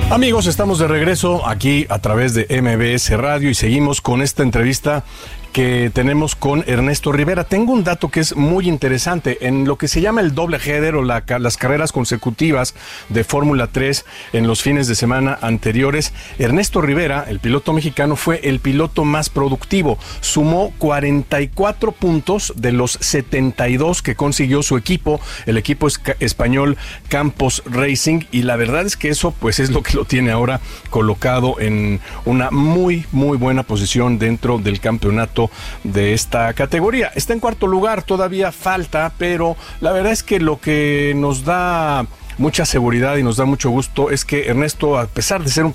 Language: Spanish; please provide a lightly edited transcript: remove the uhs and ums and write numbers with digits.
Amigos, estamos de regreso aquí a través de MBS Radio y seguimos con esta entrevista que tenemos con Ernesto Rivera. Tengo un dato que es muy interesante. En lo que se llama el doble header o las carreras consecutivas de Fórmula 3 en los fines de semana anteriores, Ernesto Rivera, el piloto mexicano, fue el piloto más productivo. Sumó 44 puntos de los 72 que consiguió su equipo, el equipo español Campos Racing, y la verdad es que eso pues es lo que lo tiene ahora colocado en una muy buena posición dentro del campeonato de esta categoría. Está en cuarto lugar, todavía falta, pero la verdad es que lo que nos da mucha seguridad y nos da mucho gusto es que Ernesto, a pesar de ser un